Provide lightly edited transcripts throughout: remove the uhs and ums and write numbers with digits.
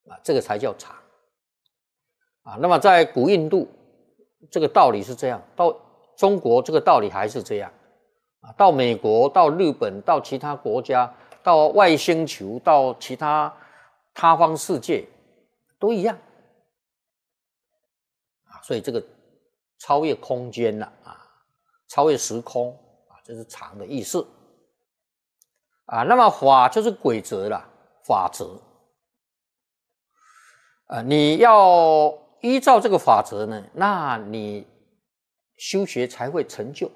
这个才叫常那么在古印度，这个道理是这样，到中国这个道理还是这样到美国、到日本、到其他国家、到外星球、到其他他方世界都一样所以这个超越空间了超越时空这是常的意思那么法就是规则了，法则你要依照这个法则呢，那你修学才会成就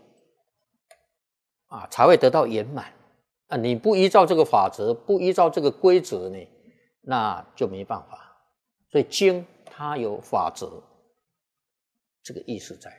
才会得到圆满你不依照这个法则，不依照这个规则呢，那就没办法。所以经它有法则这个意思在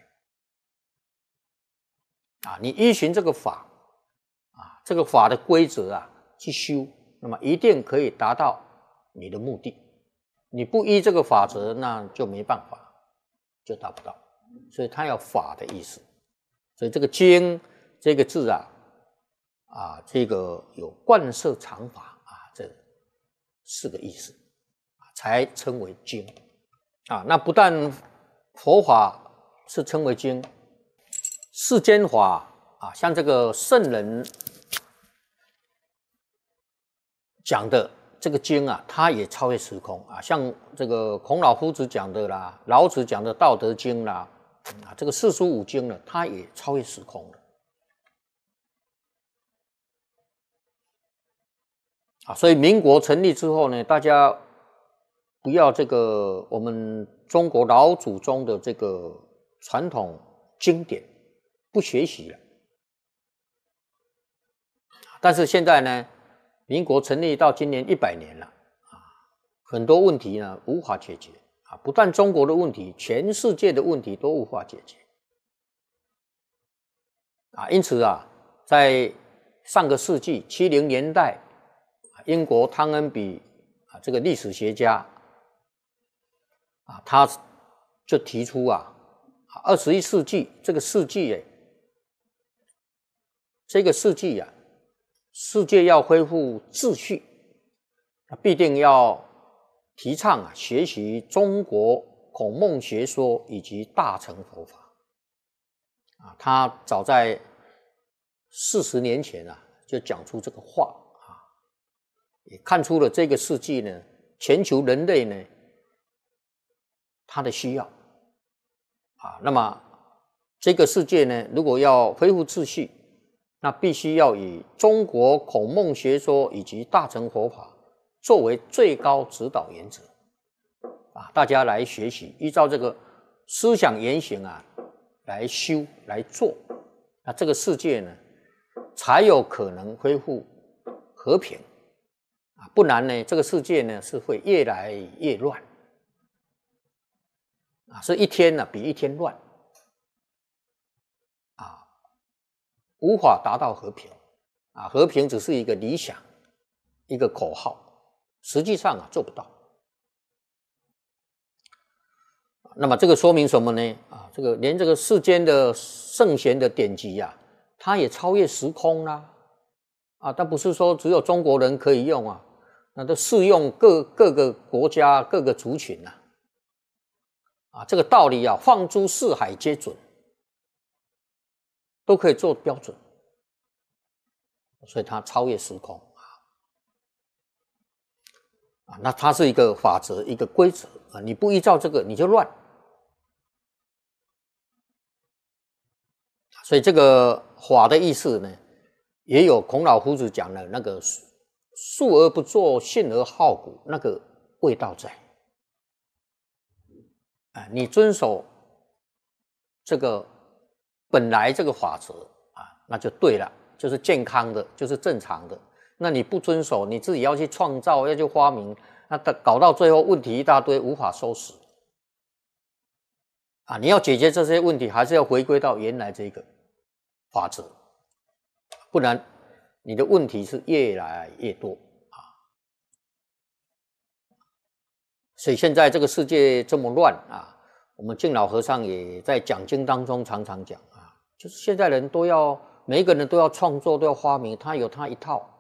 你依循这个法这个法的规则去修，那么一定可以达到你的目的。你不依这个法则，那就没办法，就达不到。所以它有法的意思。所以这个经这个字这个有贯摄常法这4个意思才称为经那不但佛法是称为经，世间法像这个圣人讲的这个经它也超越时空像这个孔老夫子讲的啦，老子讲的《道德经》啦这个四书五经呢，它也超越时空了所以民国成立之后呢，大家不要这个我们中国老祖宗的这个传统经典不学习了但是现在呢，民国成立到今年100年了很多问题呢无法解决不但中国的问题，全世界的问题都无法解决因此在上个世纪70年代，英国汤恩比这个历史学家他就提出21世纪这个世纪世界要恢复秩序必定要提倡学习中国孔孟学说以及大乘佛法他早在40年前就讲出这个话也看出了这个世纪呢，全球人类呢他的需要那么这个世界呢，如果要恢复秩序，那必须要以中国孔孟学说以及大乘佛法作为最高指导原则大家来学习，依照这个思想言行来修来做，那这个世界呢才有可能恢复和平不然呢，这个世界呢是会越来越乱是一天比一天乱无法达到和平和平只是一个理想，一个口号，实际上做不到那么这个说明什么呢这个连这个世间的圣贤的典籍它也超越时空啦但不是说只有中国人可以用那都适用各个国家各个族群这个道理放诸四海皆准，都可以做标准，所以它超越时空那它是一个法则，一个规则你不依照这个你就乱所以这个法的意思呢，也有孔老夫子讲的那个述而不作，信而好古，那个味道在你遵守这个本来这个法则那就对了，就是健康的，就是正常的。那你不遵守，你自己要去创造，要去发明，那搞到最后问题一大堆，无法收拾你要解决这些问题，还是要回归到原来这个法则，不然你的问题是越来越多所以现在这个世界这么乱我们净老和尚也在讲经当中常常讲就是现在人都要每一个人都要创作，都要发明，他有他一套